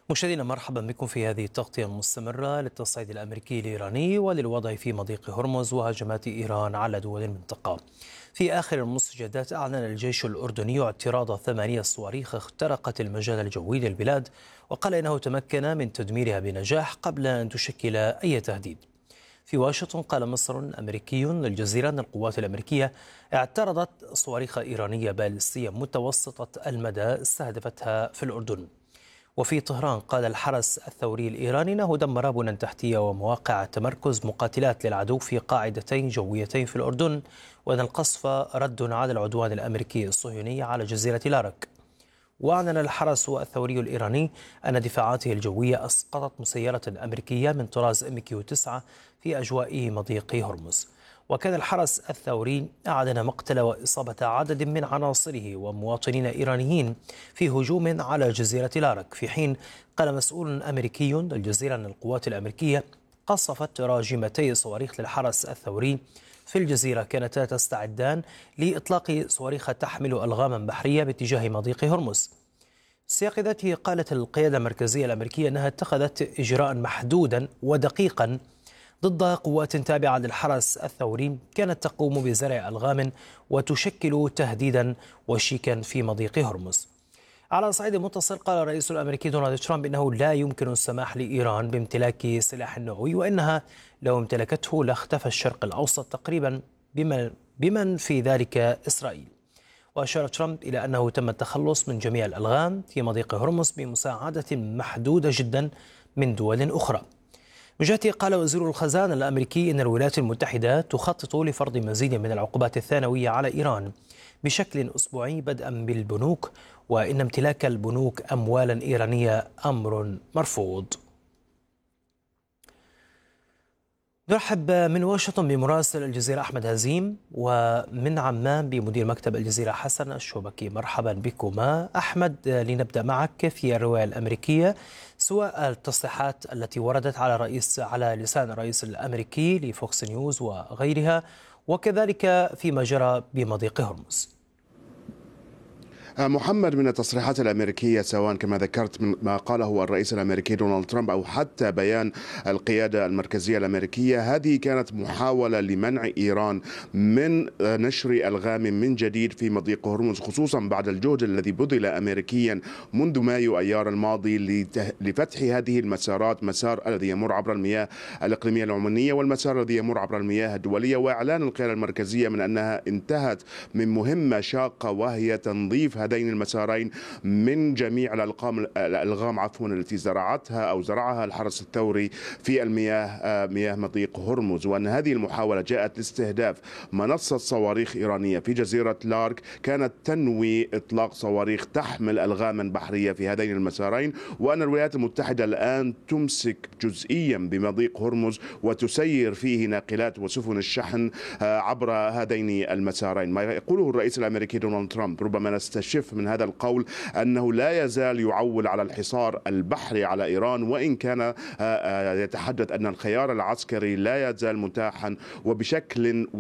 مشاهدينا مرحبا بكم في هذه التغطية المستمرة للتصعيد الأمريكي الإيراني وللوضع في مضيق هرمز وهجمات إيران على دول المنطقة. في آخر المستجدات أعلن الجيش الأردني اعتراض 8 صواريخ اخترقت المجال الجوي للبلاد، وقال إنه تمكن من تدميرها بنجاح قبل أن تشكل أي تهديد. في واشنطن قال مصدر أمريكي للجزيرة أن القوات الأمريكية اعترضت صواريخ إيرانية باليستية متوسطة المدى استهدفتها في الأردن. وفي طهران قال الحرس الثوري الإيراني أنه دمر بنى تحتية ومواقع تمركز مقاتلات للعدو في قاعدتين جويتين في الأردن، وأن القصف رد على العدوان الأمريكي الصهيوني على جزيرة لارك. وأعلن الحرس الثوري الإيراني أن دفاعاته الجوية أسقطت مسيرة أمريكية من طراز MQ-9 في أجواء مضيق هرمز. وكان الحرس الثوري أعلن مقتل وإصابة عدد من عناصره ومواطنين إيرانيين في هجوم على جزيرة لارك، في حين قال مسؤول أمريكي للجزيرة أن القوات الأمريكية قصفت راجمتي صواريخ للحرس الثوري في الجزيرة كانتا تستعدان لإطلاق صواريخ تحمل ألغاما بحرية باتجاه مضيق هرمز. السياق ذاته قالت القيادة المركزية الأمريكية أنها اتخذت إجراء محدودا ودقيقا ضد قوات تابعة للحرس الثوري كانت تقوم بزرع ألغام وتشكل تهديدا وشيكا في مضيق هرمز. على صعيد متصل قال الرئيس الأمريكي دونالد ترامب إنه لا يمكن السماح لإيران بامتلاك سلاح نووي، وإنها لو امتلكته لاختفى الشرق الأوسط تقريبا بمن في ذلك إسرائيل. وأشار ترامب إلى أنه تم التخلص من جميع الألغام في مضيق هرمز بمساعدة محدودة جدا من دول أخرى. من جهته قال وزير الخزانة الأمريكي إن الولايات المتحدة تخطط لفرض مزيد من العقوبات الثانوية على إيران بشكل أسبوعي بدءا بالبنوك، وإن امتلاك البنوك أموالا إيرانية أمر مرفوض. نرحب من واشنطن بمراسل الجزيرة أحمد هزيم، ومن عمان بمدير مكتب الجزيرة حسن الشوبكي. مرحبا بكما. أحمد، لنبدأ معك في الرواية الأمريكية، سواء التصريحات التي وردت على لسان الرئيس الأمريكي لفوكس نيوز وغيرها، وكذلك فيما جرى بمضيق هرمز. محمد، من التصريحات الأمريكية سواء كما ذكرت من ما قاله الرئيس الأمريكي دونالد ترامب أو حتى بيان القيادة المركزية الأمريكية، هذه كانت محاولة لمنع إيران من نشر ألغام من جديد في مضيق هرمز، خصوصا بعد الجهد الذي بذل أمريكيا منذ مايو أيار الماضي لفتح هذه المسارات، مسار الذي يمر عبر المياه الإقليمية العمانية والمسار الذي يمر عبر المياه الدولية، وإعلان القيادة المركزية من أنها انتهت من مهمة شاقة وهي تنظيف هذين المسارين من جميع الألغام التي زرعها الحرس الثوري في المياه، مياه مضيق هرمز، وأن هذه المحاولة جاءت لاستهداف منصة صواريخ إيرانية في جزيرة لارك كانت تنوي إطلاق صواريخ تحمل ألغاما بحرية في هذين المسارين، وأن الولايات المتحدة الآن تمسك جزئيا بمضيق هرمز وتسير فيه ناقلات وسفن الشحن عبر هذين المسارين. ما يقوله الرئيس الأمريكي دونالد ترامب ربما نستشف من هذا القول أنه لا يزال يعول على الحصار البحري على إيران، وإن كان يتحدث أن الخيار العسكري لا يزال متاحا وبشكل